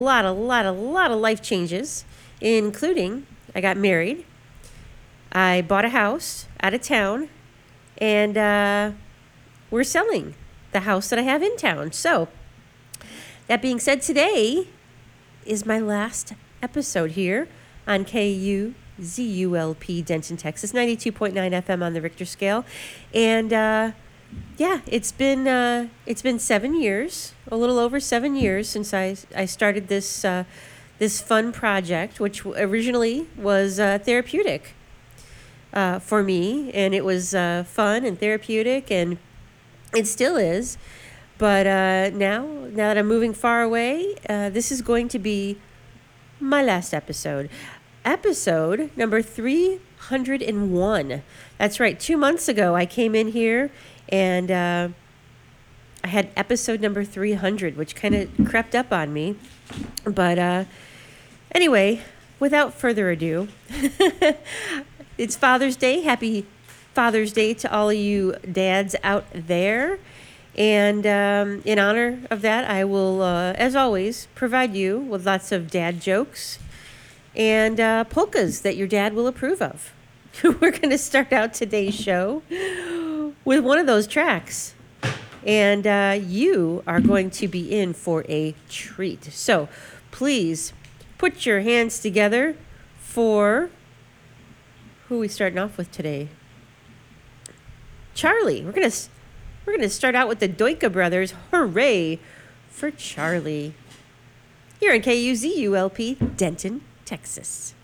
lot of life changes, including I got married, I bought a house out of town, and we're selling the house that I have in town. So, that being said, today is my last episode here on KUZULP Denton, Texas, 92.9 FM on the Richter scale. And it's been 7 years, a little over 7 years since I started this fun project, which originally was therapeutic for me, and it was fun and therapeutic, and it still is. But now that I'm moving far away, this is going to be my last episode. Episode number 301. That's right. 2 months ago, I came in here and I had episode number 300, which kind of crept up on me. But anyway, without further ado, it's Father's Day. Happy Father's Day to all of you dads out there. And in honor of that, I will, as always, provide you with lots of dad jokes and polkas that your dad will approve of. We're going to start out today's show with one of those tracks. And you are going to be in for a treat. So please put your hands together for who are we starting off with today? Charlie. We're going to start out with the Doika Brothers. Hooray for Charlie. Here in KUZULP, Denton, Texas.